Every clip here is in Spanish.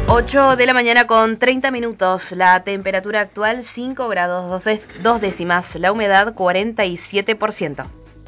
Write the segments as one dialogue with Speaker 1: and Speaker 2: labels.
Speaker 1: 8 de la mañana con 30 minutos, la temperatura actual 5 grados 2 décimas, la humedad 47%.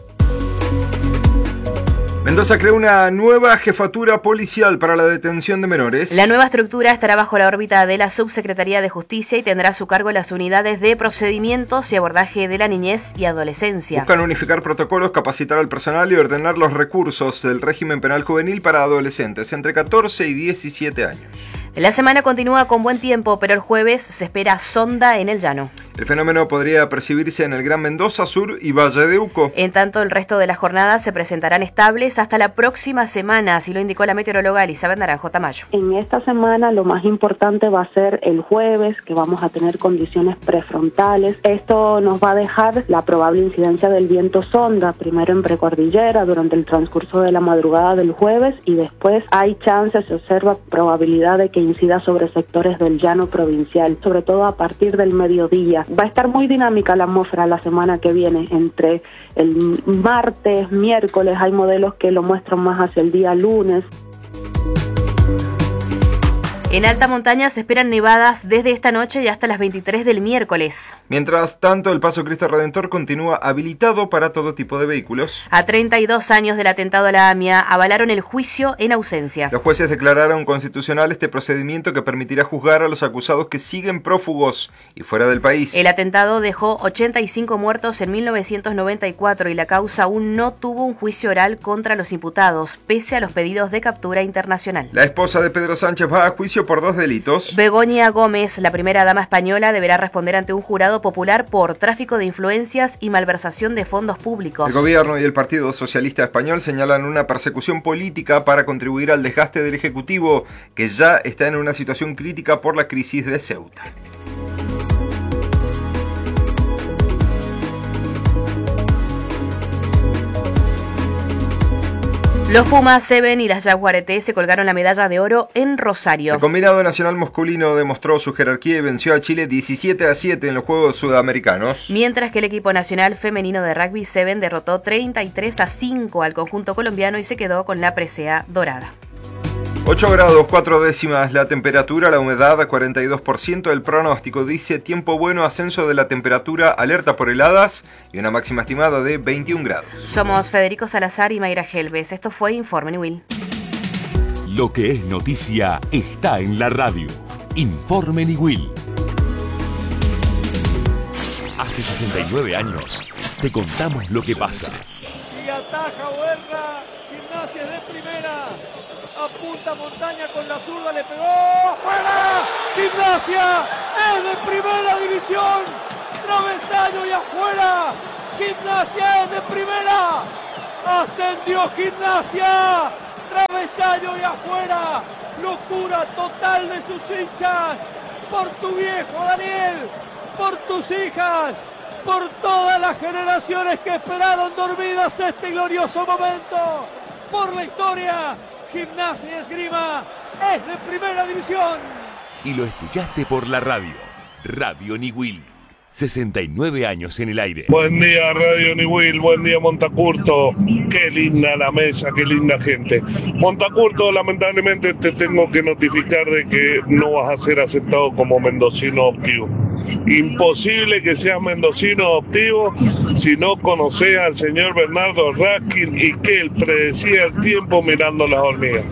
Speaker 2: Mendoza creó una nueva jefatura policial para la detención de menores.
Speaker 1: La nueva estructura estará bajo la órbita de la Subsecretaría de Justicia y tendrá a su cargo las unidades de procedimientos y abordaje de la niñez y adolescencia.
Speaker 2: Buscan unificar protocolos, capacitar al personal y ordenar los recursos del régimen penal juvenil para adolescentes entre 14 y 17 años.
Speaker 1: La semana continúa con buen tiempo, pero el jueves se espera sonda en el llano.
Speaker 2: El fenómeno podría percibirse en el Gran Mendoza Sur y Valle de Uco.
Speaker 1: En tanto, el resto de las jornadas se presentarán estables hasta la próxima semana, así lo indicó la meteoróloga Elizabeth Naranjo Tamayo.
Speaker 3: En esta semana lo más importante va a ser el jueves, que vamos a tener condiciones prefrontales. Esto nos va a dejar la probable incidencia del viento sonda, primero en precordillera durante el transcurso de la madrugada del jueves y después hay chance, se observa probabilidad de que incida sobre sectores del llano provincial, sobre todo a partir del mediodía. Va a estar muy dinámica la atmósfera la semana que viene, entre el martes, miércoles, hay modelos que lo muestran más hacia el día lunes.
Speaker 1: En alta montaña se esperan nevadas desde esta noche y hasta las 23 del miércoles.
Speaker 2: Mientras tanto, el Paso Cristo Redentor continúa habilitado para todo tipo de vehículos.
Speaker 1: A 32 años del atentado a la AMIA, avalaron el juicio en ausencia.
Speaker 2: Los jueces declararon constitucional este procedimiento que permitirá juzgar a los acusados que siguen prófugos y fuera del país.
Speaker 1: El atentado dejó 85 muertos en 1994 y la causa aún no tuvo un juicio oral contra los imputados, pese a los pedidos de captura internacional.
Speaker 2: La esposa de Pedro Sánchez va a juicio por 2 delitos.
Speaker 1: Begoña Gómez, la primera dama española, deberá responder ante un jurado popular por tráfico de influencias y malversación de fondos públicos.
Speaker 2: El gobierno y el Partido Socialista Español señalan una persecución política para contribuir al desgaste del Ejecutivo, que ya está en una situación crítica por la crisis de Ceuta.
Speaker 1: Los Pumas, Seven y las Jaguareté se colgaron la medalla de oro en Rosario.
Speaker 2: El combinado nacional masculino demostró su jerarquía y venció a Chile 17-7 en los Juegos Sudamericanos.
Speaker 1: Mientras que el equipo nacional femenino de rugby Seven derrotó 33-5 al conjunto colombiano y se quedó con la presea dorada.
Speaker 2: 8 grados 4 décimas la temperatura, la humedad a 42%, el pronóstico dice tiempo bueno, ascenso de la temperatura, alerta por heladas y una máxima estimada de 21 grados.
Speaker 1: Somos Federico Salazar y Mayra Helves. Esto fue Informe Niwil.
Speaker 4: Lo que es noticia está en la radio. Informe Niwil. Hace 69 años te contamos lo que pasa.
Speaker 5: Si ataja Huerta, Gimnasia es de primera. Apunta Montaña con la zurda, le pegó, ¡afuera! ¡Gimnasia es de primera división! ¡Travesaño y afuera! ¡Gimnasia es de primera! ¡Ascendió Gimnasia! ¡Travesaño y afuera! ¡Locura total de sus hinchas! ¡Por tu viejo Daniel! ¡Por tus hijas! ¡Por todas las generaciones que esperaron dormidas este glorioso momento! ¡Por la historia! Gimnasia y Esgrima es de primera división.
Speaker 4: Y lo escuchaste por la radio. Radio Niwil. 69 años en el aire.
Speaker 6: Buen día Radio Niwil, buen día Montacurto. Qué linda la mesa, qué linda gente. Montacurto, lamentablemente te tengo que notificar de que no vas a ser aceptado como mendocino adoptivo. Imposible que seas mendocino adoptivo si no conoces al señor Bernardo Raskin y que él predecía el tiempo mirando las hormigas.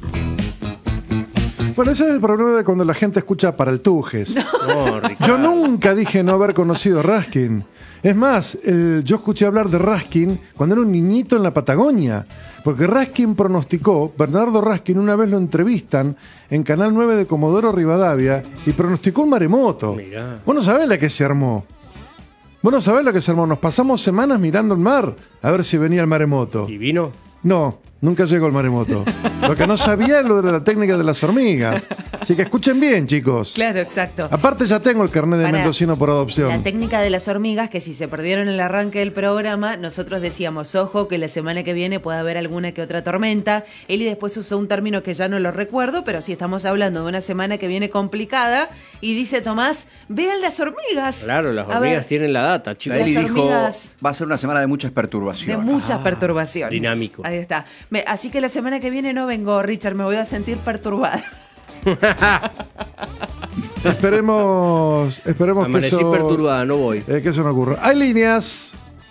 Speaker 7: Bueno, ese es el problema de cuando la gente escucha Paraltujes. No, yo nunca dije no haber conocido a Raskin. Es más, yo escuché hablar de Raskin cuando era un niñito en la Patagonia. Porque Raskin pronosticó, Bernardo Raskin, una vez lo entrevistan en Canal 9 de Comodoro Rivadavia y pronosticó un maremoto. Mirá. Vos no sabés la que se armó. Nos pasamos semanas mirando el mar a ver si venía el maremoto.
Speaker 8: ¿Y vino?
Speaker 7: No. Nunca llegó el maremoto. Lo que no sabía es lo de la técnica de las hormigas. Así que escuchen bien, chicos.
Speaker 9: Claro, exacto.
Speaker 7: Aparte ya tengo el carnet de mendocino por adopción.
Speaker 9: La técnica de las hormigas, que si se perdieron en el arranque del programa, nosotros decíamos, ojo, que la semana que viene puede haber alguna que otra tormenta. Eli después usó un término que ya no lo recuerdo, pero sí estamos hablando de una semana que viene complicada. Y dice Tomás, vean las hormigas.
Speaker 8: Claro, las hormigas tienen la data, chicos.
Speaker 9: Las hormigas
Speaker 10: dijo, va a ser una semana de muchas perturbaciones.
Speaker 9: De muchas perturbaciones.
Speaker 8: Dinámico.
Speaker 9: Ahí está. Así que la semana que viene no vengo, Richard, me voy a sentir perturbada.
Speaker 7: Esperemos
Speaker 8: Amanecí
Speaker 7: que eso...
Speaker 8: perturbada, no voy.
Speaker 7: Que eso no ocurra. Hay líneas.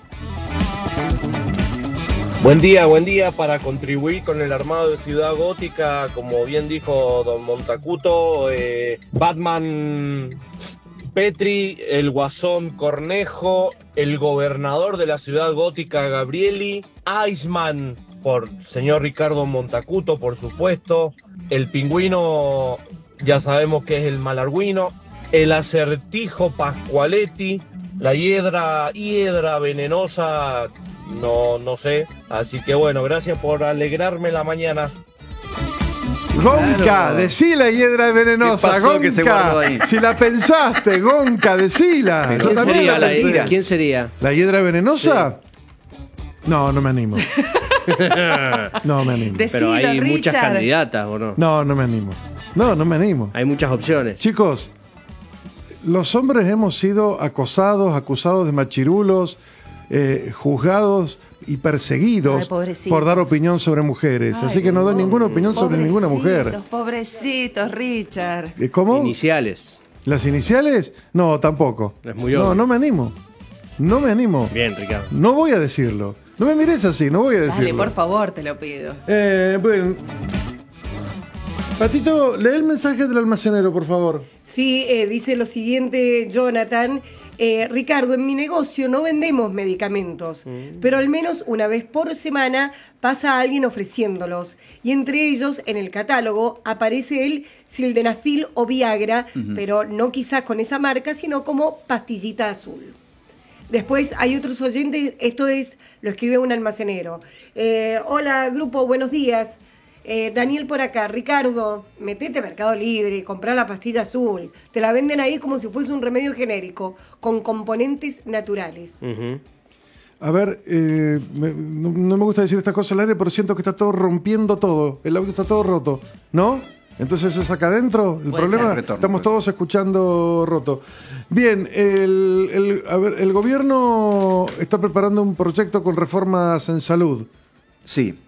Speaker 11: Buen día para contribuir con el armado de Ciudad Gótica, como bien dijo don Montacuto, Batman Petri, el Guasón Cornejo, el gobernador de la Ciudad Gótica Gabrieli, Iceman por señor Ricardo Montacuto, por supuesto, el Pingüino, ya sabemos que es el Malarguino, el Acertijo Pascualetti, la hiedra venenosa, no sé, así que bueno, gracias por alegrarme la mañana.
Speaker 7: Gonca,
Speaker 10: Claro.
Speaker 7: decila, hiedra venenosa.
Speaker 10: ¿Qué pasó que se guardó
Speaker 7: Gonca,
Speaker 10: ahí?
Speaker 7: si la pensaste, Gonca, decila.
Speaker 10: Pero
Speaker 7: Yo
Speaker 8: ¿Quién
Speaker 7: también
Speaker 8: sería,
Speaker 7: la pensé.
Speaker 8: ¿Quién sería?
Speaker 7: ¿La hiedra venenosa? No me animo. No me animo.
Speaker 8: Pero hay
Speaker 9: Decilo,
Speaker 8: muchas
Speaker 9: Richard.
Speaker 8: candidatas, ¿o no?
Speaker 7: No me animo. No me animo.
Speaker 8: Hay muchas opciones.
Speaker 7: Chicos, los hombres hemos sido acosados, acusados de machirulos, juzgados y perseguidos
Speaker 9: Ay, pobrecitos.
Speaker 7: por dar opinión sobre mujeres.
Speaker 9: Ay,
Speaker 7: Así que no doy ninguna opinión sobre ninguna mujer.
Speaker 9: Pobrecitos, Richard.
Speaker 7: ¿Cómo?
Speaker 8: Iniciales.
Speaker 7: ¿Las iniciales? No, tampoco.
Speaker 8: Es muy obvio.
Speaker 7: No me animo. No me animo.
Speaker 8: Bien, Ricardo.
Speaker 7: No voy a decirlo. No me mires así, no voy a decirlo.
Speaker 9: Dale, por favor, te lo pido.
Speaker 7: Bueno. Patito, lee el mensaje del almacenero, por favor.
Speaker 12: Sí, dice lo siguiente, Jonathan. Ricardo, en mi negocio no vendemos medicamentos, pero al menos una vez por semana pasa alguien ofreciéndolos. Y entre ellos, en el catálogo, aparece el sildenafil o Viagra, pero no quizás con esa marca, sino como pastillita azul. Después hay otros oyentes, lo escribe un almacenero. Hola, grupo, buenos días. Daniel por acá, Ricardo, metete a Mercado Libre, comprá la pastilla azul. Te la venden ahí como si fuese un remedio genérico, con componentes naturales.
Speaker 7: A ver, no me gusta decir estas cosas al aire, pero siento que está todo rompiendo todo. El audio está todo roto, ¿no? Entonces es acá adentro el problema. Estamos todos escuchando roto. Bien, el gobierno está preparando un proyecto con reformas en salud.
Speaker 10: Sí.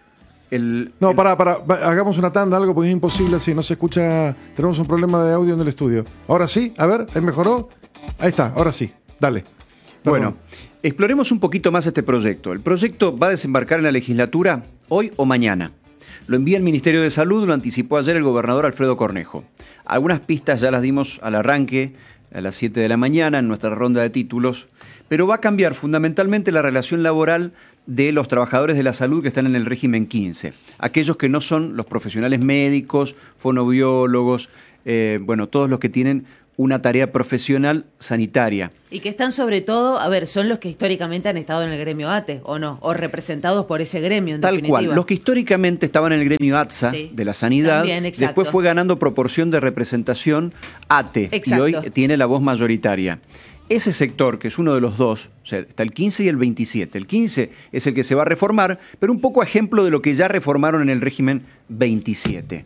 Speaker 7: Hagamos una tanda, algo, porque es imposible así, no se escucha. Tenemos un problema de audio en el estudio. Ahora sí, a ver, ¿ahí mejoró? Ahí está, ahora sí, dale.
Speaker 10: Bueno, exploremos un poquito más este proyecto. El proyecto va a desembarcar en la legislatura hoy o mañana. Lo envía el Ministerio de Salud, lo anticipó ayer el gobernador Alfredo Cornejo. Algunas pistas ya las dimos al arranque, a las 7 de la mañana, en nuestra ronda de títulos, pero va a cambiar fundamentalmente la relación laboral de los trabajadores de la salud que están en el régimen 15. Aquellos que no son los profesionales médicos, fonoaudiólogos, todos los que tienen una tarea profesional sanitaria.
Speaker 9: Y que están sobre todo, son los que históricamente han estado en el gremio ATE, ¿o no? O representados por ese gremio, en definitiva.
Speaker 10: Tal cual. Los que históricamente estaban en el gremio ATSA, de la sanidad,
Speaker 9: también,
Speaker 10: después fue ganando proporción de representación ATE.
Speaker 9: Exacto.
Speaker 10: Y hoy tiene la voz mayoritaria. Ese sector, que es uno de los dos, o sea, está el 15 y el 27. El 15 es el que se va a reformar, pero un poco a ejemplo de lo que ya reformaron en el régimen 27.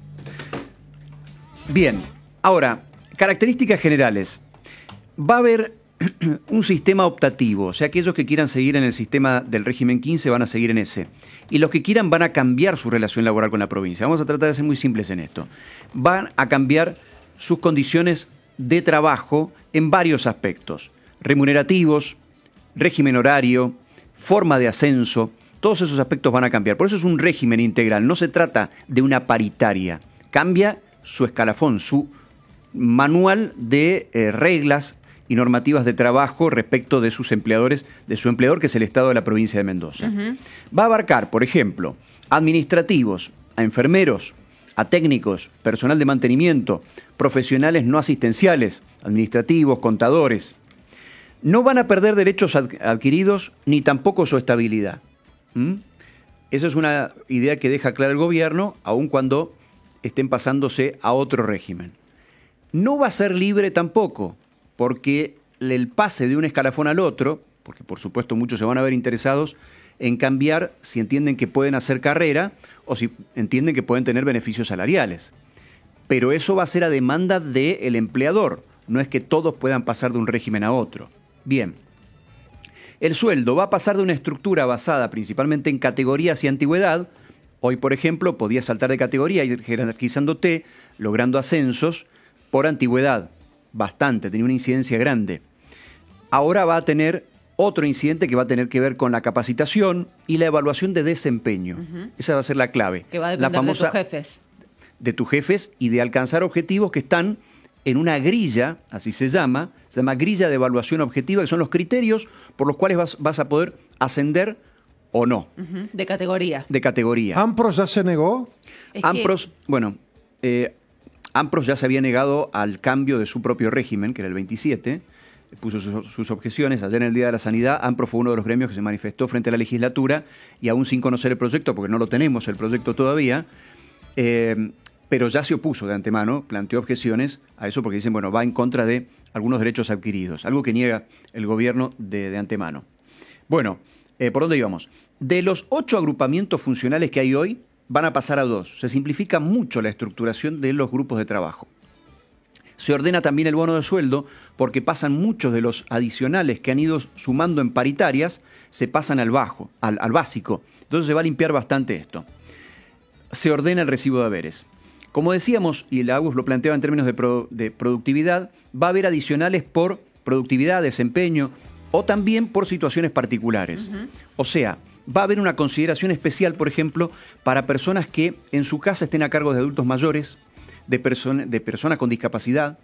Speaker 10: Bien, ahora, características generales. Va a haber un sistema optativo, o sea, aquellos que quieran seguir en el sistema del régimen 15 van a seguir en ese. Y los que quieran van a cambiar su relación laboral con la provincia. Vamos a tratar de ser muy simples en esto. Van a cambiar sus condiciones de trabajo en varios aspectos. Remunerativos, régimen horario, forma de ascenso, todos esos aspectos van a cambiar. Por eso es un régimen integral, no se trata de una paritaria. Cambia su escalafón, su manual de reglas y normativas de trabajo respecto de sus empleadores, de su empleador, que es el Estado de la provincia de Mendoza. Va a abarcar, por ejemplo, administrativos, a enfermeros, a técnicos, personal de mantenimiento, profesionales no asistenciales, administrativos, contadores. No van a perder derechos adquiridos ni tampoco su estabilidad. Esa es una idea que deja clara el gobierno, aun cuando estén pasándose a otro régimen. No va a ser libre tampoco, porque el pase de un escalafón al otro, porque por supuesto muchos se van a ver interesados en cambiar si entienden que pueden hacer carrera o si entienden que pueden tener beneficios salariales. Pero eso va a ser a demanda del empleador, no es que todos puedan pasar de un régimen a otro. Bien, el sueldo va a pasar de una estructura basada principalmente en categorías y antigüedad, Hoy, por ejemplo, podías saltar de categoría, ir jerarquizándote, logrando ascensos por antigüedad. Bastante, tenía una incidencia grande. Ahora va a tener otro incidente que va a tener que ver con la capacitación y la evaluación de desempeño. Esa va a ser la clave.
Speaker 9: Que va a depender de tus jefes.
Speaker 10: De tus jefes y de alcanzar objetivos que están en una grilla, así se llama grilla de evaluación objetiva, que son los criterios por los cuales vas a poder ascender o no.
Speaker 9: De categoría.
Speaker 10: De categoría.
Speaker 7: ¿Ampros ya se negó?
Speaker 10: Ampros ya se había negado al cambio de su propio régimen, que era el 27, puso sus objeciones. Ayer, en el Día de la Sanidad, AMPRO fue uno de los gremios que se manifestó frente a la legislatura, y aún sin conocer el proyecto, porque no lo tenemos el proyecto todavía, pero ya se opuso de antemano, planteó objeciones a eso porque dicen, bueno, va en contra de algunos derechos adquiridos, algo que niega el gobierno de antemano. Bueno, ¿por dónde íbamos? De los 8 agrupamientos funcionales que hay hoy, van a pasar a 2. Se simplifica mucho la estructuración de los grupos de trabajo. Se ordena también el bono de sueldo porque pasan muchos de los adicionales que han ido sumando en paritarias, se pasan al básico. Entonces se va a limpiar bastante esto. Se ordena el recibo de haberes. Como decíamos, y el Agus lo planteaba en términos de productividad, va a haber adicionales por productividad, desempeño o también por situaciones particulares. O sea, va a haber una consideración especial, por ejemplo, para personas que en su casa estén a cargo de adultos mayores, de personas con discapacidad,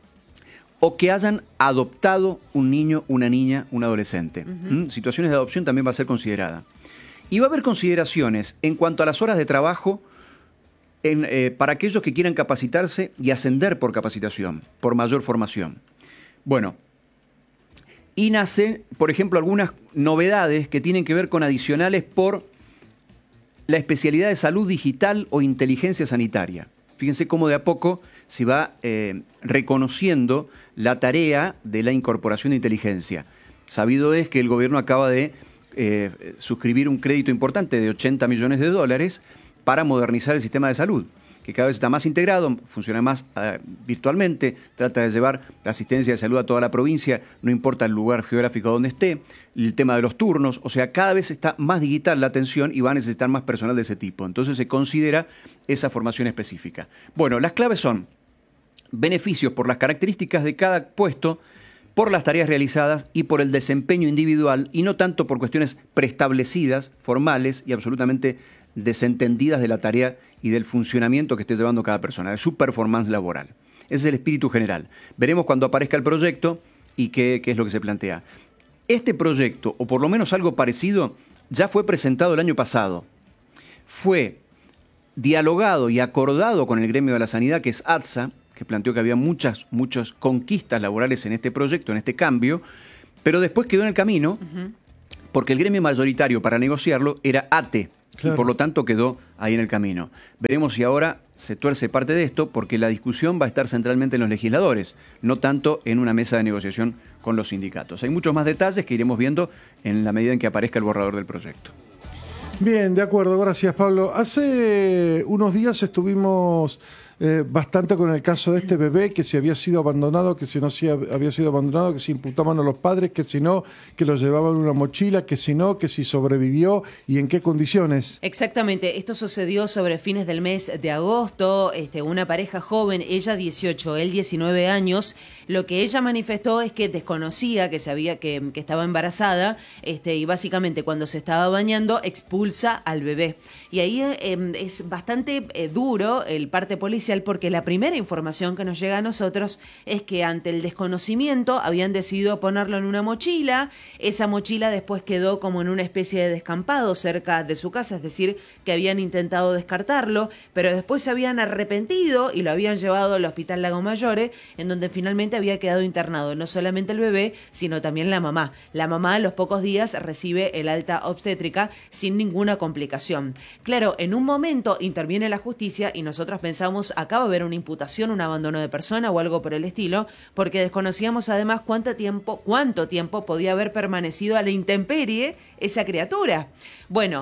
Speaker 10: o que hayan adoptado un niño, una niña, un adolescente. Situaciones de adopción también va a ser considerada. Y va a haber consideraciones en cuanto a las horas de trabajo para aquellos que quieran capacitarse y ascender por capacitación, por mayor formación. Bueno, y nace, por ejemplo, algunas novedades que tienen que ver con adicionales por la especialidad de salud digital o inteligencia sanitaria. Fíjense cómo de a poco se va reconociendo la tarea de la incorporación de inteligencia. Sabido es que el gobierno acaba de suscribir un crédito importante de $80 millones para modernizar el sistema de salud, que cada vez está más integrado, funciona más virtualmente, trata de llevar la asistencia de salud a toda la provincia, no importa el lugar geográfico donde esté, el tema de los turnos, o sea, cada vez está más digital la atención y va a necesitar más personal de ese tipo. Entonces se considera esa formación específica. Bueno, las claves son beneficios por las características de cada puesto, por las tareas realizadas y por el desempeño individual, y no tanto por cuestiones preestablecidas, formales y absolutamente desentendidas de la tarea y del funcionamiento que esté llevando cada persona, de su performance laboral. Ese es el espíritu general. Veremos cuando aparezca el proyecto y qué es lo que se plantea. Este proyecto, o por lo menos algo parecido, ya fue presentado el año pasado. Fue dialogado y acordado con el gremio de la sanidad, que es ATSA, que planteó que había muchas conquistas laborales en este proyecto, en este cambio, pero después quedó en el camino porque el gremio mayoritario para negociarlo era ATE. Claro. Y por lo tanto quedó ahí en el camino. Veremos si ahora se tuerce parte de esto, porque la discusión va a estar centralmente en los legisladores, no tanto en una mesa de negociación con los sindicatos. Hay muchos más detalles que iremos viendo en la medida en que aparezca el borrador del proyecto.
Speaker 7: Bien, de acuerdo, gracias Pablo. Hace unos días estuvimos bastante con el caso de este bebé, que si había sido abandonado, que si no había sido abandonado, que si imputaban a los padres, que si no, que lo llevaban en una mochila, que si no, que si sobrevivió y en qué condiciones.
Speaker 9: Exactamente, esto sucedió sobre fines del mes de agosto. Una pareja joven, ella 18, él 19 años. Lo que ella manifestó es que desconocía que estaba embarazada, y básicamente cuando se estaba bañando expulsa al bebé. Y ahí es bastante duro el parte policial, porque la primera información que nos llega a nosotros es que ante el desconocimiento habían decidido ponerlo en una mochila. Esa mochila después quedó como en una especie de descampado cerca de su casa, es decir, que habían intentado descartarlo, pero después se habían arrepentido y lo habían llevado al Hospital Lago Mayore, en donde finalmente había quedado internado no solamente el bebé, sino también la mamá. La mamá a los pocos días recibe el alta obstétrica sin ninguna complicación. Claro, en un momento interviene la justicia y nosotros pensamos, acaba de haber una imputación, un abandono de persona o algo por el estilo, porque desconocíamos además cuánto tiempo podía haber permanecido a la intemperie esa criatura. Bueno,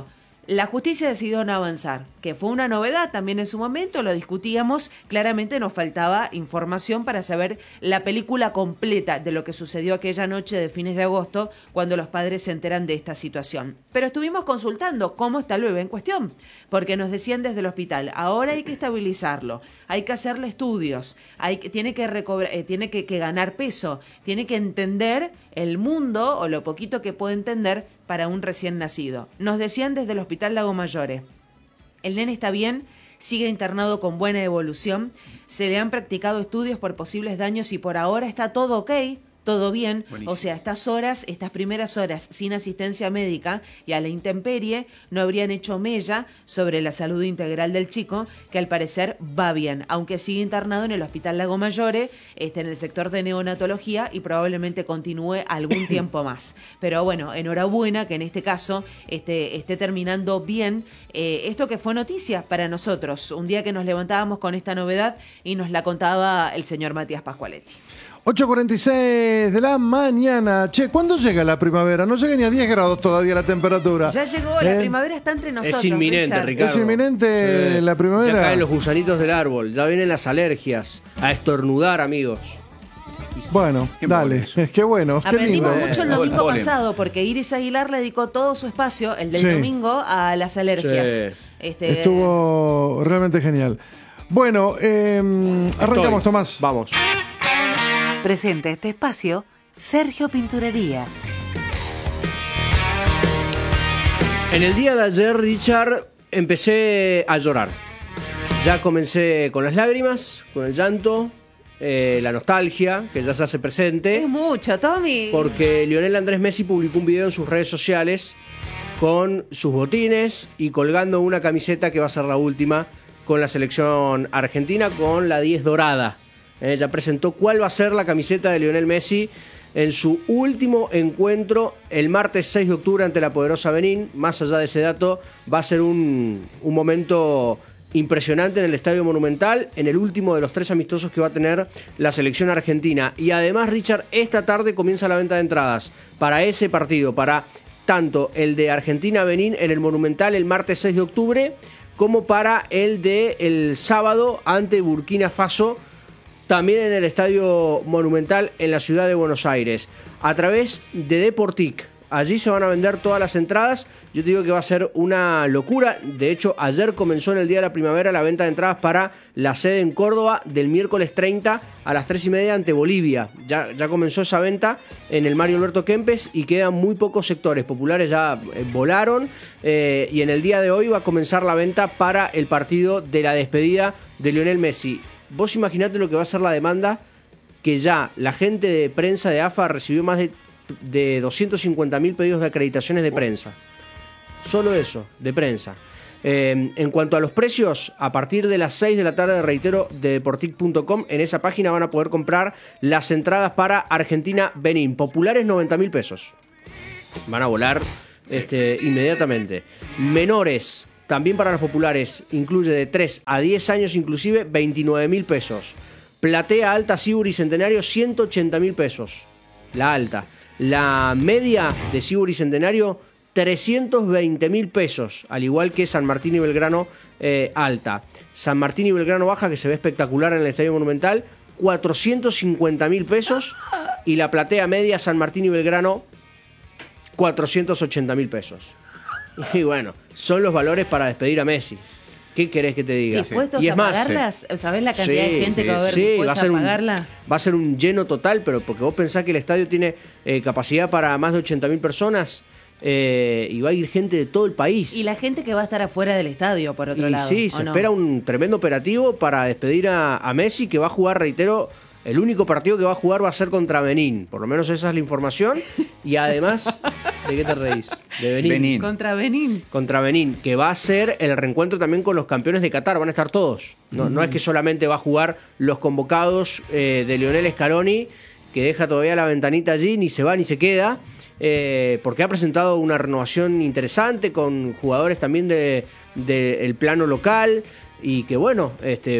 Speaker 9: La justicia decidió no avanzar, que fue una novedad también en su momento, lo discutíamos, claramente nos faltaba información para saber la película completa de lo que sucedió aquella noche de fines de agosto cuando los padres se enteran de esta situación. Pero estuvimos consultando cómo está el bebé en cuestión, porque nos decían desde el hospital, ahora hay que estabilizarlo, hay que hacerle estudios, tiene que ganar peso, tiene que entender el mundo o lo poquito que puede entender para un recién nacido. Nos decían desde el Hospital Lago Mayore, el nene está bien, sigue internado con buena evolución, se le han practicado estudios por posibles daños y por ahora está todo ok, todo bien. Buenísimo. O sea, estas primeras horas sin asistencia médica y a la intemperie no habrían hecho mella sobre la salud integral del chico, que al parecer va bien, aunque sigue internado en el Hospital Lago Mayore, en el sector de neonatología y probablemente continúe algún tiempo más. Pero bueno, enhorabuena que en este caso esté terminando bien esto que fue noticia para nosotros, un día que nos levantábamos con esta novedad y nos la contaba el señor Matías Pascualetti.
Speaker 7: 8:46 de la mañana. Che, ¿cuándo llega la primavera? No llega ni a 10 grados todavía la temperatura.
Speaker 9: Ya llegó, la primavera está entre nosotros.
Speaker 8: Es inminente,
Speaker 9: Richard.
Speaker 8: Ricardo.
Speaker 7: Es inminente la primavera.
Speaker 8: Ya caen los gusanitos del árbol, ya vienen las alergias. A estornudar, amigos.
Speaker 7: Bueno, dale. Es que bueno, qué lindo.
Speaker 9: Aprendimos mucho el domingo pasado, porque Iris Aguilar le dedicó todo su espacio, el del domingo, a las alergias.
Speaker 7: Estuvo realmente genial. Bueno, arrancamos, Tomás.
Speaker 8: Vamos.
Speaker 13: Presenta este espacio Sergio Pinturerías.
Speaker 8: En el día de ayer, Richard, empecé a llorar. Ya comencé con las lágrimas, con el llanto, la nostalgia, que ya se hace presente.
Speaker 9: Es mucho, Tommy.
Speaker 8: Porque Lionel Andrés Messi publicó un video en sus redes sociales con sus botines y colgando una camiseta que va a ser la última con la selección argentina, con la 10 dorada. Ya presentó cuál va a ser la camiseta de Lionel Messi en su último encuentro el martes 6 de octubre ante la poderosa Benín. Más allá de ese dato, va a ser un momento impresionante en el Estadio Monumental, en el último de los 3 amistosos que va a tener la selección argentina. Y además, Richard, esta tarde comienza la venta de entradas para ese partido, para tanto el de Argentina-Benín en el Monumental el martes 6 de octubre, como para el de el sábado ante Burkina Faso, también en el Estadio Monumental en la ciudad de Buenos Aires, a través de Deportic. Allí se van a vender todas las entradas. Yo te digo que va a ser una locura. De hecho, ayer comenzó en el día de la primavera la venta de entradas para la sede en Córdoba del miércoles 30 a las 3:30 ante Bolivia. Ya comenzó esa venta en el Mario Alberto Kempes y quedan muy pocos sectores. Populares ya volaron y en el día de hoy va a comenzar la venta para el partido de la despedida de Lionel Messi. Vos imaginate lo que va a ser la demanda, que ya la gente de prensa de AFA recibió más de 250.000 pedidos de acreditaciones de prensa. Solo eso, de prensa. En cuanto a los precios, a partir de las 6 de la tarde, reitero, de deportic.com, en esa página van a poder comprar las entradas para Argentina-Benín. Populares, 90.000 pesos. Van a volar inmediatamente. Menores, también para los populares, incluye de 3 a 10 años inclusive, 29.000 pesos. Platea alta, Siburi Centenario, 180.000 pesos. La alta. La media de Siburi Centenario, 320.000 pesos, al igual que San Martín y Belgrano alta. San Martín y Belgrano baja, que se ve espectacular en el Estadio Monumental, 450.000 pesos. Y la platea media San Martín y Belgrano, 480.000 pesos. Y bueno, son los valores para despedir a Messi. ¿Qué querés que te diga?
Speaker 9: ¿Dispuestos
Speaker 8: y es
Speaker 9: a
Speaker 8: más,
Speaker 9: pagarlas? ¿Sabés la cantidad de gente que va a haber dispuesta a pagarla?
Speaker 8: Va a ser un lleno total, pero porque vos pensás que el estadio tiene capacidad para más de 80.000 personas y va a ir gente de todo el país.
Speaker 9: Y la gente que va a estar afuera del estadio, por otro lado.
Speaker 8: Sí, se espera un tremendo operativo para despedir a Messi, que va a jugar, reitero, el único partido que va a jugar va a ser contra Benín. Por lo menos esa es la información. Y además, ¿de qué te reís? De Benín.
Speaker 9: Contra Benín.
Speaker 8: Contra Benín, que va a ser el reencuentro también con los campeones de Qatar. Van a estar todos. No es que solamente va a jugar los convocados de Lionel Scaloni, que deja todavía la ventanita allí, ni se va ni se queda, porque ha presentado una renovación interesante con jugadores también del plano local. y que bueno,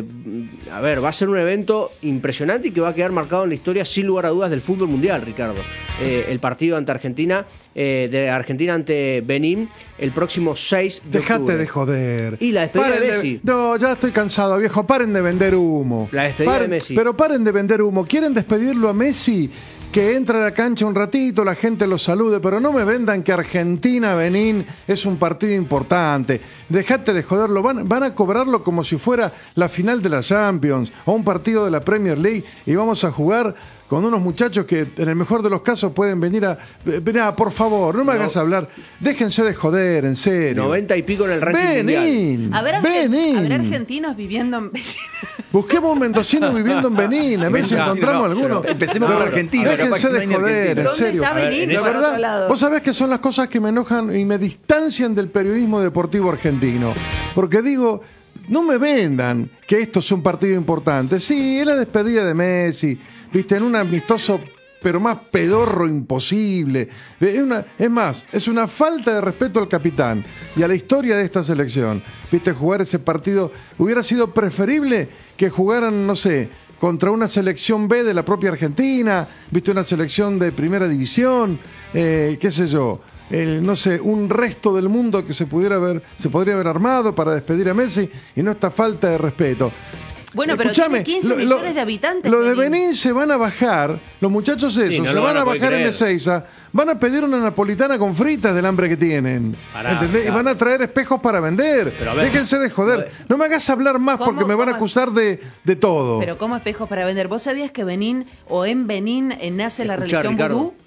Speaker 8: a ver, va a ser un evento impresionante y que va a quedar marcado en la historia sin lugar a dudas del fútbol mundial, Ricardo. El partido ante Argentina, de Argentina ante Benín, el próximo 6 de octubre.
Speaker 7: Dejate de joder.
Speaker 8: Y la despedida de Messi.
Speaker 7: No, ya estoy cansado, viejo. Paren de vender humo.
Speaker 8: La despedida de Messi.
Speaker 7: Pero paren de vender humo. ¿Quieren despedirlo a Messi? Que entre a la cancha un ratito, la gente lo salude, pero no me vendan que Argentina-Benín es un partido importante. Dejate de joderlo. Van a cobrarlo como si fuera la final de la Champions o un partido de la Premier League y vamos a jugar con unos muchachos que en el mejor de los casos pueden venir a... Mirá, por favor, no me hagas hablar. Déjense de joder, en serio.
Speaker 8: 90 y pico en el ranking mundial.
Speaker 9: ¿Habrá argentinos viviendo en Benín?
Speaker 7: Busquemos un mendocino viviendo en Benín, a ver si encontramos alguno.
Speaker 10: Empecemos por Argentina.
Speaker 7: Déjense de joder, en serio.
Speaker 9: ¿Dónde está Benín?
Speaker 7: La verdad, vos sabés que son las cosas que me enojan y me distancian del periodismo deportivo argentino. Porque digo, no me vendan que esto es un partido importante. Sí, es la despedida de Messi, viste, en un amistoso pero más pedorro imposible. Es más, es una falta de respeto al capitán y a la historia de esta selección. Viste, jugar ese partido hubiera sido preferible que jugaran, no sé, contra una selección B de la propia Argentina, viste, una selección de primera división, qué sé yo, no sé, un resto del mundo que se podría haber armado para despedir a Messi y no esta falta de respeto.
Speaker 9: Bueno, pero tiene 15 millones de habitantes.
Speaker 7: Los de Benín se van a bajar, los muchachos esos,
Speaker 8: Sí, no
Speaker 7: se
Speaker 8: lo
Speaker 7: van a
Speaker 8: poder
Speaker 7: bajar en
Speaker 8: creer.
Speaker 7: Ezeiza, van a pedir una napolitana con fritas del hambre que tienen. ¿Entendés? Y van a traer espejos para vender.
Speaker 8: Pero a ver,
Speaker 7: déjense de joder. No me hagas hablar más porque me van a acusar de todo.
Speaker 9: Pero ¿cómo espejos para vender? ¿Vos sabías que Benín o en Benín nace la
Speaker 7: Escuchá,
Speaker 9: religión
Speaker 7: Ricardo.
Speaker 9: vudú?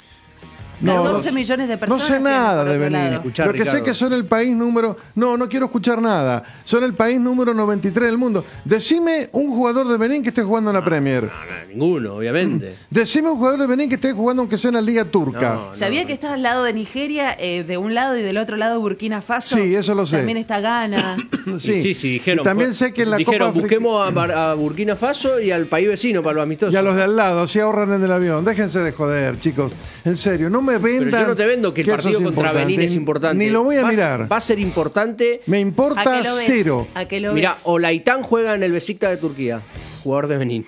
Speaker 9: 14 millones de
Speaker 7: No
Speaker 9: personas.
Speaker 7: sé nada
Speaker 9: tienen
Speaker 7: de
Speaker 9: por otro
Speaker 7: Benín.
Speaker 9: lado.
Speaker 8: Escuchá,
Speaker 7: Lo que sé
Speaker 8: Ricardo.
Speaker 7: es que son el país número... No quiero escuchar nada. Son el país número 93 del mundo. Decime un jugador de Benín que esté jugando en la Premier.
Speaker 8: Ninguno, obviamente.
Speaker 7: Decime un jugador de Benín que esté jugando aunque sea en la Liga Turca.
Speaker 9: ¿Sabía que está al lado de Nigeria, de un lado y del otro lado Burkina Faso?
Speaker 7: Sí, eso lo sé.
Speaker 9: También está Ghana.
Speaker 8: Sí, dijeron.
Speaker 7: Y también sé que en la
Speaker 8: dijeron,
Speaker 7: Copa
Speaker 8: busquemos a Burkina Faso y al país vecino para los amistosos.
Speaker 7: Y a los de al lado, si ahorran en el avión. Déjense de joder, chicos. En serio, no me vendan.
Speaker 8: Pero yo no te vendo que el
Speaker 7: eso
Speaker 8: partido
Speaker 7: es
Speaker 8: contra
Speaker 7: importante.
Speaker 8: Benín es importante.
Speaker 7: Ni lo voy a mirar.
Speaker 8: Va a ser importante.
Speaker 7: Me importa cero.
Speaker 9: ¿A qué lo
Speaker 8: Mira,
Speaker 9: ves?
Speaker 8: Olaitán juega en el Besiktas de Turquía, jugador de Benín.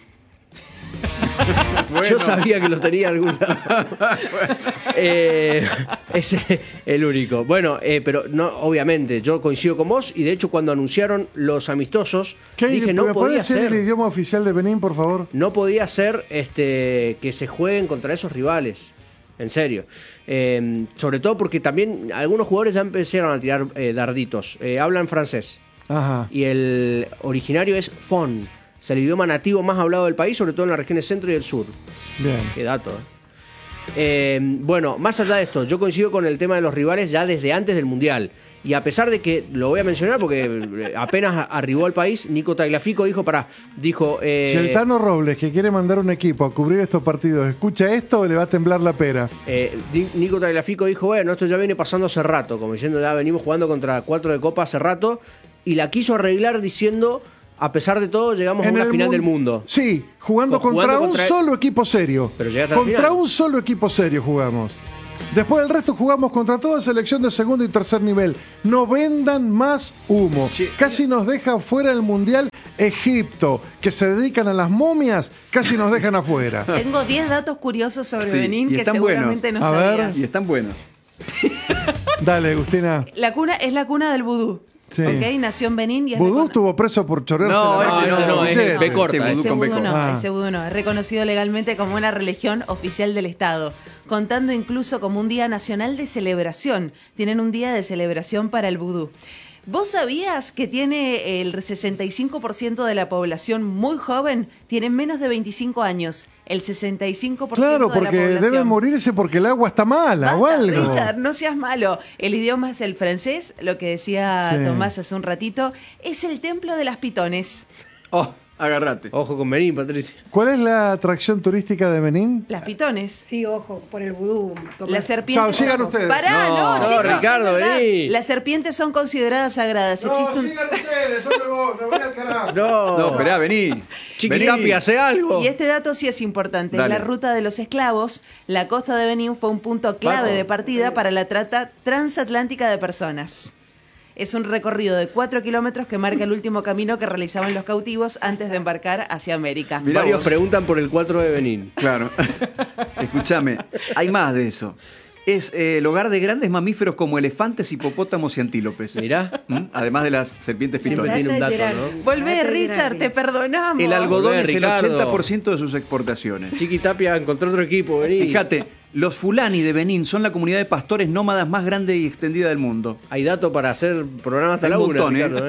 Speaker 8: Yo sabía que lo tenía algún lado. Ese es el único. Bueno, pero no, obviamente, yo coincido con vos y de hecho cuando anunciaron los amistosos, dije no
Speaker 7: ¿Me
Speaker 8: podía
Speaker 7: puede decir
Speaker 8: ser.
Speaker 7: el idioma oficial de Benín, por favor?
Speaker 8: No podía ser que se jueguen contra esos rivales. En serio. Sobre todo porque también algunos jugadores ya empezaron a tirar darditos. Hablan francés.
Speaker 7: Ajá.
Speaker 8: Y el originario es Fon. Es el idioma nativo más hablado del país, sobre todo en las regiones centro y del sur.
Speaker 7: Bien.
Speaker 8: Qué dato. Bueno, más allá de esto, yo coincido con el tema de los rivales ya desde antes del Mundial. Y a pesar de que, lo voy a mencionar porque apenas arribó al país, Nico Tagliafico dijo,
Speaker 7: Si el Tano Robles, que quiere mandar un equipo a cubrir estos partidos, escucha esto, le va a temblar la pera.
Speaker 8: Nico Tagliafico dijo, bueno, esto ya viene pasando hace rato, como diciendo, ya venimos jugando contra 4 de Copa hace rato, y la quiso arreglar diciendo, a pesar de todo, llegamos a una final del mundo.
Speaker 7: Sí, jugando contra un solo equipo serio.
Speaker 8: Pero llegaste a la
Speaker 7: Contra
Speaker 8: final.
Speaker 7: un solo equipo serio jugamos. Después del resto jugamos contra toda selección de segundo y tercer nivel. No vendan más humo. Casi nos deja fuera del Mundial Egipto, que se dedican a las momias, casi nos dejan afuera.
Speaker 9: Tengo 10 datos curiosos sobre
Speaker 10: Sí,
Speaker 9: Benín
Speaker 10: y
Speaker 9: que
Speaker 10: están
Speaker 9: seguramente
Speaker 10: buenos.
Speaker 9: no
Speaker 7: A ver.
Speaker 9: sabías.
Speaker 10: Y están buenos.
Speaker 7: Dale, Agustina.
Speaker 9: La cuna es la cuna del vudú.
Speaker 7: Sí.
Speaker 9: ¿Ok? Nació en Benín y es
Speaker 7: Vudú estuvo preso por chorrearse
Speaker 10: No,
Speaker 7: la
Speaker 10: ese no,
Speaker 8: es
Speaker 7: Che,
Speaker 8: B corta.
Speaker 9: Ese vudú no,
Speaker 7: Ah.
Speaker 9: ese vudú no. Es reconocido legalmente como una religión oficial del Estado, contando incluso como un día nacional de celebración. Tienen un día de celebración para el vudú. ¿Vos sabías que tiene el 65% de la población muy joven? Tienen menos de 25 años. El 65%
Speaker 7: Claro,
Speaker 9: de la
Speaker 7: porque
Speaker 9: población.
Speaker 7: deben morirse porque el agua está mala o
Speaker 9: Basta,
Speaker 7: algo.
Speaker 9: Richard, no seas malo. El idioma es el francés, lo que decía
Speaker 7: Sí.
Speaker 9: Tomás hace un ratito. Es el templo de las pitones.
Speaker 10: Oh, agárrate.
Speaker 8: Ojo con Benín, Patricia.
Speaker 7: ¿Cuál es la atracción turística de Benín?
Speaker 9: Las pitones.
Speaker 12: Sí, ojo, por el vudú. Tomás.
Speaker 9: Las serpientes.
Speaker 7: Chao, sigan ustedes.
Speaker 9: Pará, no, chicos,
Speaker 8: Ricardo,
Speaker 9: es verdad.
Speaker 8: vení.
Speaker 9: Las serpientes son consideradas sagradas. Existe un-
Speaker 7: ustedes, yo me voy al carajo.
Speaker 10: No, esperá, vení.
Speaker 8: Chiquitapi, hace algo.
Speaker 9: Y este dato sí es importante.
Speaker 10: Dale.
Speaker 9: En la ruta de los esclavos, la costa de Benín fue un punto clave
Speaker 10: Vamos.
Speaker 9: de partida para la trata transatlántica de personas. Es un recorrido de 4 kilómetros que marca el último camino que realizaban los cautivos antes de embarcar hacia América.
Speaker 8: Mirá, varios preguntan por el 4 de Benín.
Speaker 10: Claro. Escúchame, hay más de eso. Es el hogar de grandes mamíferos como elefantes, hipopótamos y antílopes.
Speaker 8: Mirá.
Speaker 10: Además de las serpientes pistolas.
Speaker 8: Tiene un dato, ¿no?
Speaker 9: Volvé, Richard, te perdonamos.
Speaker 10: El algodón es el
Speaker 8: Ricardo.
Speaker 10: 80% de sus exportaciones.
Speaker 8: Chiqui Tapia encontró otro equipo, vení.
Speaker 10: Fíjate, los Fulani de Benín son la comunidad de pastores nómadas más grande y extendida del mundo.
Speaker 8: Hay dato para hacer programa hasta la
Speaker 10: un
Speaker 8: 1,
Speaker 10: montón,
Speaker 8: Ricardo,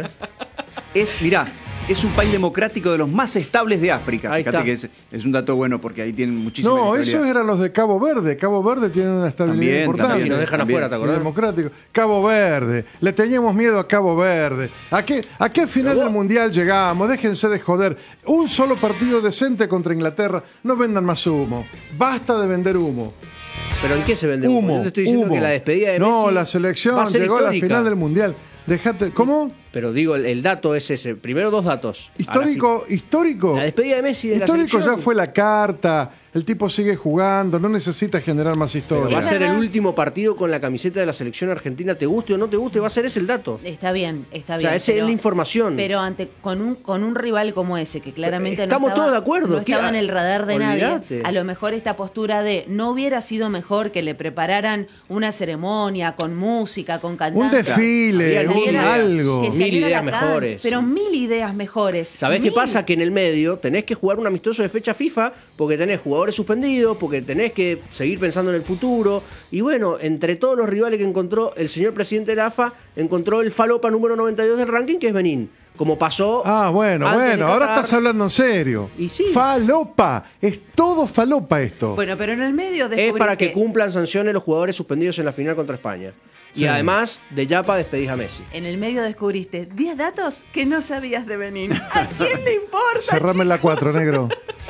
Speaker 10: Mirá, es un país democrático de los más estables de África.
Speaker 8: Ahí
Speaker 10: Fíjate
Speaker 8: está.
Speaker 10: que es un dato bueno porque ahí tienen muchísima
Speaker 7: No,
Speaker 10: inestabilidad.
Speaker 7: esos eran los de Cabo Verde. Cabo Verde tiene una estabilidad importante.
Speaker 8: Si nos dejan afuera, ¿te acordás?
Speaker 7: Democrático. Cabo Verde. Le teníamos miedo a Cabo Verde. ¿A qué final del Mundial llegamos? Déjense de joder. Un solo partido decente contra Inglaterra. No vendan más humo. Basta de vender humo.
Speaker 8: ¿Pero en qué se vende humo? Yo te estoy diciendo que la despedida de Messi
Speaker 7: No, la selección
Speaker 8: va a ser
Speaker 7: llegó a
Speaker 8: histórica.
Speaker 7: la final del Mundial. Dejate, ¿cómo?
Speaker 8: Pero digo, el dato es ese. Primero 2 datos.
Speaker 7: Histórico.
Speaker 8: La despedida de Messi de la
Speaker 7: Histórico
Speaker 8: selección.
Speaker 7: ya fue la carta. El tipo sigue jugando, no necesita generar más historia.
Speaker 8: Va a ser el último partido con la camiseta de la selección argentina, te guste o no te guste, va a ser ese el dato.
Speaker 9: Está bien, está
Speaker 8: O
Speaker 9: bien.
Speaker 8: sea, esa es la información.
Speaker 9: Pero con un rival como ese, que claramente
Speaker 8: Estamos todos de acuerdo.
Speaker 9: no estaba en el radar de
Speaker 8: Olvídate.
Speaker 9: nadie, a lo mejor esta postura de no hubiera sido mejor que le prepararan una ceremonia con música, con cantantes.
Speaker 7: Un desfile, algo.
Speaker 9: Que saliera
Speaker 8: 1000 ideas
Speaker 9: la cancha,
Speaker 8: mejores.
Speaker 9: Pero 1000 ideas mejores.
Speaker 8: ¿Sabés qué
Speaker 9: 1000.
Speaker 8: pasa? Que en el medio tenés que jugar un amistoso de fecha FIFA porque tenés jugadores suspendidos, porque tenés que seguir pensando en el futuro. Y bueno, entre todos los rivales que encontró el señor presidente de la AFA, encontró el falopa número 92 del ranking, que es Benín. Como pasó.
Speaker 7: Bueno,
Speaker 8: antes de
Speaker 7: ahora
Speaker 8: Qatar.
Speaker 7: estás hablando en serio.
Speaker 8: Y sí.
Speaker 7: Falopa. Es todo falopa esto.
Speaker 9: Bueno, pero en el medio
Speaker 8: Es para que
Speaker 9: descubriste-
Speaker 8: cumplan sanciones los jugadores suspendidos en la final contra España.
Speaker 7: Sí.
Speaker 8: Y además, de Yapa despedís a Messi.
Speaker 9: En el medio descubriste 10 datos que no sabías de Benín. ¿A quién le importa?
Speaker 7: Cerrame la 4, negro.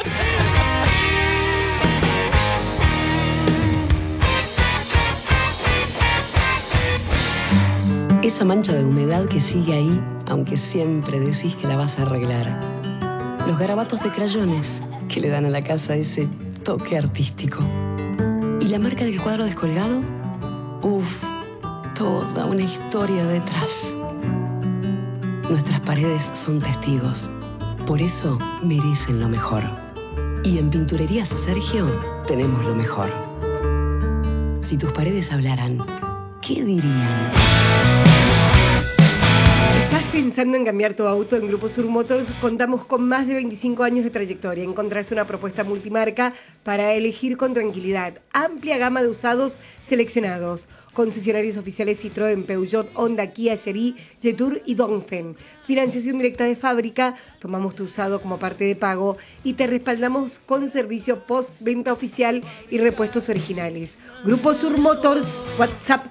Speaker 14: Esa mancha de humedad que sigue ahí, aunque siempre decís que la vas a arreglar. Los garabatos de crayones que le dan a la casa ese toque artístico. ¿Y la marca del cuadro descolgado? Uf, toda una historia detrás. Nuestras paredes son testigos. Por eso merecen lo mejor. Y en Pinturerías Sergio tenemos lo mejor. Si tus paredes hablaran, ¿qué dirían?
Speaker 12: ¿Estás pensando en cambiar tu auto? En Grupo Sur Motors contamos con más de 25 años de trayectoria. Encontrarás una propuesta multimarca para elegir con tranquilidad. Amplia gama de usados seleccionados. Concesionarios oficiales Citroën, Peugeot, Honda, Kia, Chery, Jetour y Dongfeng. Financiación directa de fábrica. Tomamos tu usado como parte de pago y te respaldamos con servicio post-venta oficial y repuestos originales. Grupo Sur Motors, WhatsApp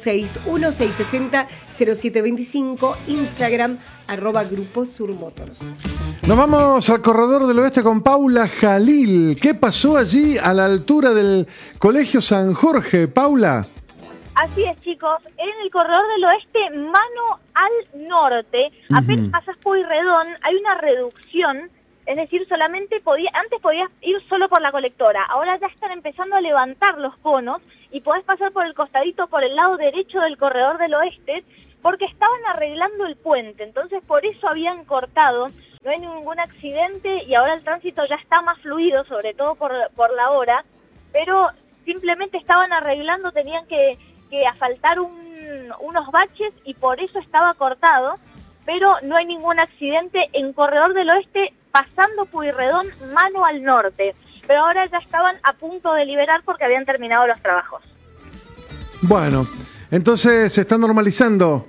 Speaker 12: 261-660-0725, Instagram, @Grupo Sur Motors.
Speaker 7: Nos vamos al Corredor del Oeste con Paula Jalil. ¿Qué pasó allí a la altura del Colegio San Jorge, Paula?
Speaker 15: Así es, chicos, en el Corredor del Oeste, mano al norte, apenas pasas Pueyrredón, hay una reducción, es decir, antes podías ir solo por la colectora, ahora ya están empezando a levantar los conos y podés pasar por el costadito, por el lado derecho del Corredor del Oeste, porque estaban arreglando el puente, entonces por eso habían cortado, no hay ningún accidente y ahora el tránsito ya está más fluido, sobre todo por la hora, pero simplemente estaban arreglando, tenían que asfaltar unos baches y por eso estaba cortado, pero no hay ningún accidente en Corredor del Oeste pasando Pueyrredón mano al norte, pero ahora ya estaban a punto de liberar porque habían terminado los trabajos.
Speaker 7: Bueno, entonces se está normalizando.